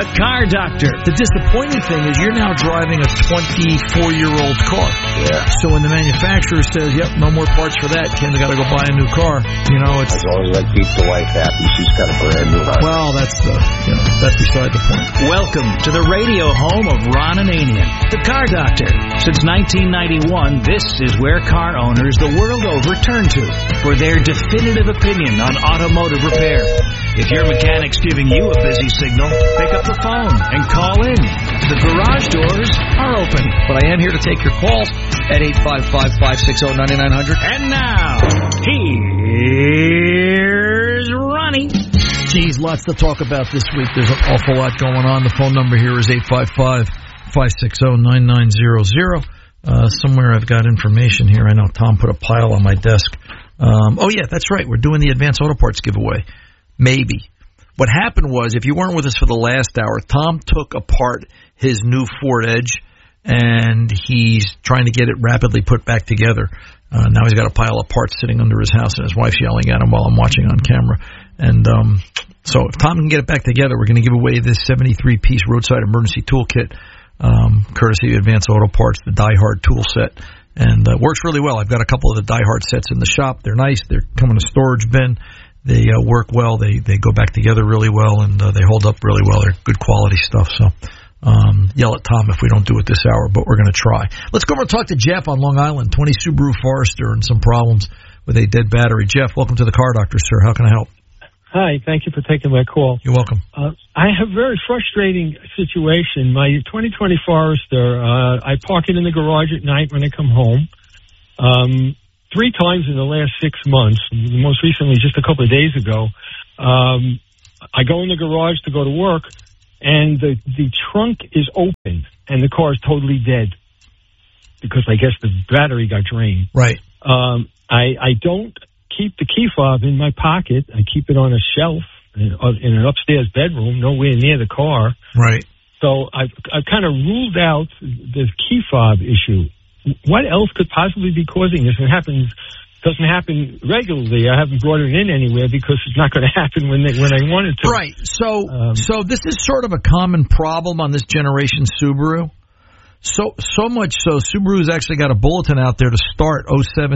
Car Doctor. The disappointing thing is you're now driving a 24-year-old car. Yeah. So when the manufacturer says, yep, no more parts for that, Ken's got to go buy a new car, it's... As long as I keep the wife happy, she's got a brand new house. Well, that's beside the point. Welcome to the radio home of Ron Ananian, the Car Doctor. Since 1991, this is where car owners the world over turn to for their definitive opinion on automotive repair. If your mechanic's giving you a busy signal, pick up the phone and call in. The garage doors are open. But I am here to take your calls at 855-560-9900. And now, here's Ronnie. Geez, lots to talk about this week. There's an awful lot going on. The phone number here is 855-560-9900. Somewhere I've got information here. I know Tom put a pile on my desk. Oh, yeah, that's right. We're doing the Advanced Auto Parts giveaway. Maybe. What happened was, if you weren't with us for the last hour, Tom took apart his new Ford Edge, and he's trying to get it rapidly put back together. Now he's got a pile of parts sitting under his house, and his wife's yelling at him while I'm watching on camera. And so if Tom can get it back together, we're going to give away this 73-piece roadside emergency toolkit, courtesy of Advanced Auto Parts, the Die Hard tool set. And works really well. I've got a couple of the Die Hard sets in the shop. They're nice. They're come in a storage bin. They work well. They go back together really well, and they hold up really well. They're good quality stuff. So yell at Tom if we don't do it this hour, but we're going to try. Let's go over and talk to Jeff on Long Island, 20 Subaru Forester and some problems with a dead battery. Jeff, welcome to the Car Doctor, sir. How can I help? Hi, thank you for taking my call. You're welcome. I have a very frustrating situation. My 2020 Forester, I park it in the garage at night when I come home. 3 times in the last 6 months, most recently just a couple of days ago, I go in the garage to go to work, and the trunk is open, and the car is totally dead because I guess the battery got drained. Right. I don't keep the key fob in my pocket. I keep it on a shelf in an upstairs bedroom, nowhere near the car. Right. So I've kind of ruled out the key fob issue. What else could possibly be causing this? It doesn't happen regularly. I haven't brought it in anywhere because it's not going to happen when I want it to. Right. So this is sort of a common problem on this generation Subaru. So much so, Subaru's actually got a bulletin out there to start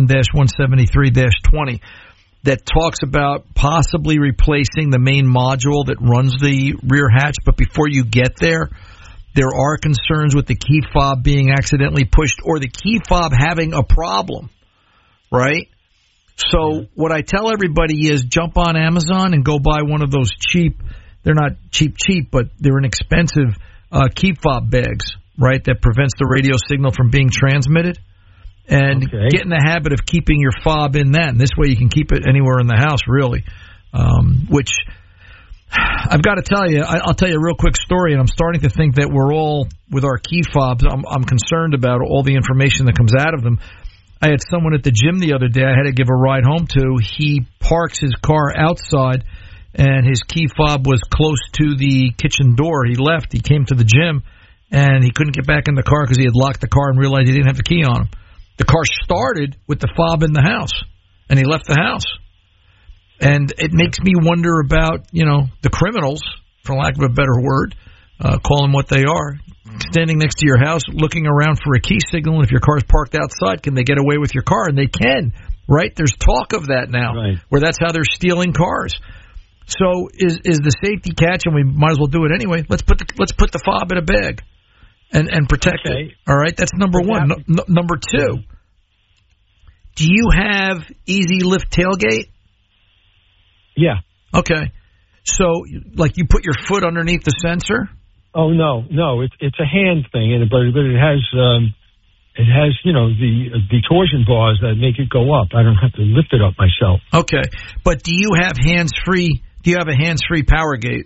07-173-20 that talks about possibly replacing the main module that runs the rear hatch. But before you get there are concerns with the key fob being accidentally pushed or the key fob having a problem, right? So what I tell everybody is jump on Amazon and go buy one of those cheap, they're not cheap, but they're inexpensive key fob bags, right, that prevents the radio signal from being transmitted. And get in the habit of keeping your fob in that. And this way you can keep it anywhere in the house, really, which... I've got to tell you, I'll tell you a real quick story, and I'm starting to think that we're all, with our key fobs, I'm concerned about all the information that comes out of them. I had someone at the gym the other day I had to give a ride home to. He parks his car outside, and his key fob was close to the kitchen door. He left. He came to the gym, and he couldn't get back in the car because he had locked the car and realized he didn't have the key on him. The car started with the fob in the house, and he left the house. And it makes me wonder about, the criminals, for lack of a better word, call them what they are, standing next to your house, looking around for a key signal. And if your car's parked outside, can they get away with your car? And they can, right? There's talk of that now, where that's how they're stealing cars. So is the safety catch, and we might as well do it anyway, let's put the fob in a bag and protect it. All right? That's number one. Number two, do you have easy lift tailgate? Yeah. Okay. So, like, you put your foot underneath the sensor? Oh no, it's a hand thing, but it has the torsion bars that make it go up. I don't have to lift it up myself. Okay, but do you have hands-free? Do you have a hands-free power gate?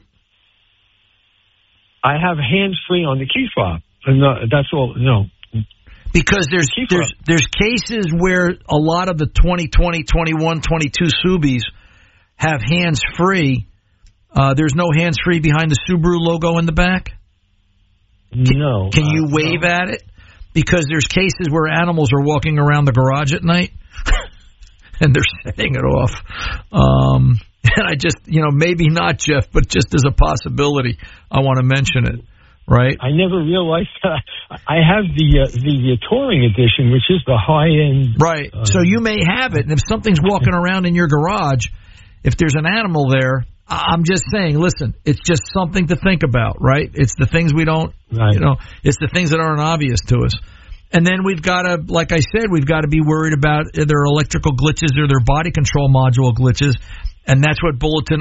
I have hands-free on the key fob. No, that's all. No. Because there's cases where a lot of the 2020, 21, 22 Subis have hands-free. There's no hands-free behind the Subaru logo in the back? No. Can you wave at it? Because there's cases where animals are walking around the garage at night, and they're setting it off. And I just, maybe not, Jeff, but just as a possibility, I want to mention it. Right. I never realized that. I have the touring edition, which is the high end. Right. So you may have it, and if something's walking around in your garage, if there's an animal there, I'm just saying, listen, it's just something to think about, right? It's the things we don't, it's the things that aren't obvious to us. And then we've got to, like I said, we've got to be worried about their electrical glitches or their body control module glitches, and that's what Bulletin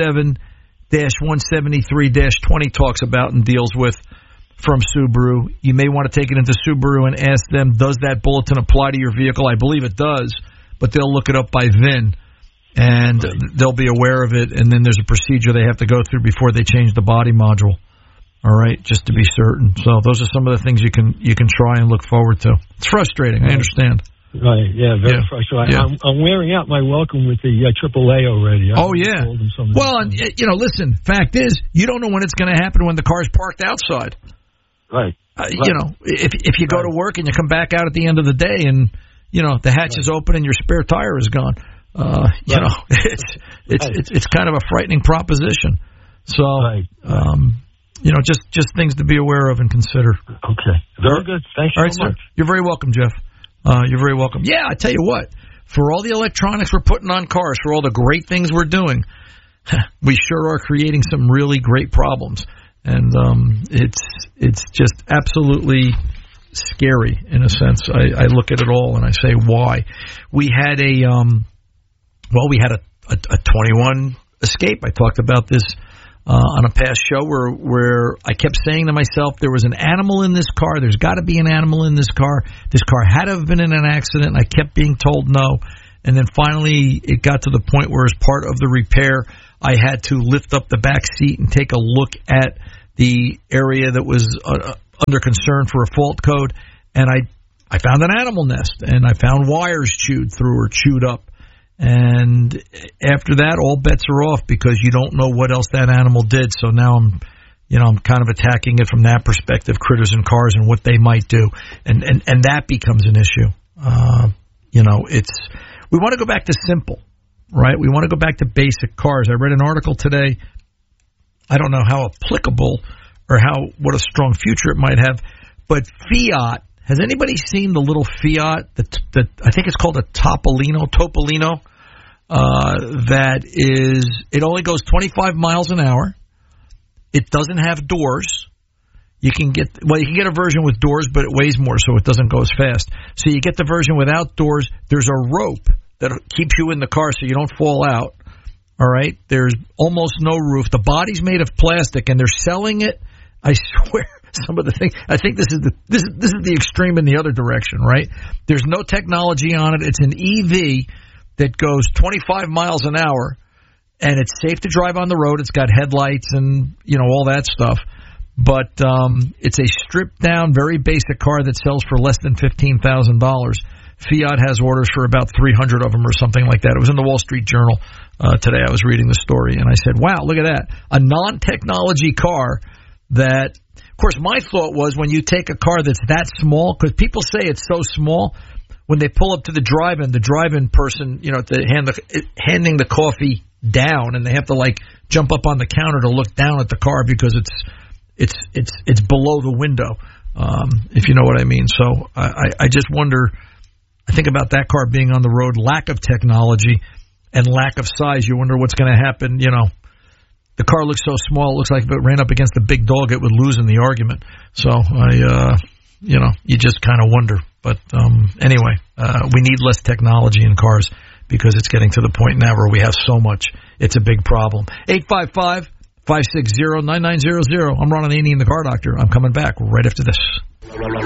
07-173-20 talks about and deals with from Subaru. You may want to take it into Subaru and ask them, does that bulletin apply to your vehicle? I believe it does, but they'll look it up by VIN, and they'll be aware of it, and then there's a procedure they have to go through before they change the body module. All right, just to be certain. So those are some of the things you can try and look forward to. It's frustrating, I understand. Right, very frustrating. Yeah. I'm wearing out my welcome with the AAA already. Well, and listen, fact is, you don't know when it's going to happen when the car's parked outside. Right. If you go to work and you come back out at the end of the day and, the hatch is open and your spare tire is gone, it's kind of a frightening proposition. So, just things to be aware of and consider. Okay. Very good. Thanks so much. Sir. You're very welcome, Jeff. You're very welcome. Yeah, I tell you what, for all the electronics we're putting on cars, for all the great things we're doing, we sure are creating some really great problems. And it's just absolutely scary in a sense. I look at it all and I say, why? We had a 21 Escape. I talked about this on a past show where I kept saying to myself, there was an animal in this car. There's got to be an animal in this car. This car had to have been in an accident. And I kept being told no. And then finally it got to the point where as part of the repair, I had to lift up the back seat and take a look at the area that was under concern for a fault code. And I found an animal nest, and I found wires chewed through or chewed up. And after that, all bets are off because you don't know what else that animal did. So now I'm kind of attacking it from that perspective, critters in cars and what they might do. And that becomes an issue. We want to go back to simple, right? We want to go back to basic cars. I read an article today. I don't know how applicable or what a strong future it might have, but Fiat. Has anybody seen the little Fiat that I think it's called a Topolino? It only goes 25 miles an hour. It doesn't have doors. You can get a version with doors, but it weighs more, so it doesn't go as fast. So you get the version without doors. There's a rope that keeps you in the car so you don't fall out. All right. There's almost no roof. The body's made of plastic, and they're selling it. I swear. Some of the things, I think this is the extreme in the other direction, right? There's no technology on it. It's an EV that goes 25 miles an hour, and it's safe to drive on the road. It's got headlights and all that stuff. But it's a stripped down, very basic car that sells for less than $15,000. Fiat has orders for about 300 of them or something like that. It was in the Wall Street Journal today. I was reading the story, and I said, "Wow, look at that! A non-technology car that." Of course, my thought was when you take a car that's that small, because people say it's so small, when they pull up to the drive-in person, handing the coffee down, and they have to jump up on the counter to look down at the car because it's below the window, if you know what I mean. So I just wonder. I think about that car being on the road, lack of technology and lack of size. You wonder what's going to happen. The car looks so small, it looks like if it ran up against a big dog, it would lose in the argument. So, you just kind of wonder. But anyway, we need less technology in cars because it's getting to the point now where we have so much. It's a big problem. 855-560-9900. I'm Ron Ananian, the Car Doctor. I'm coming back right after this.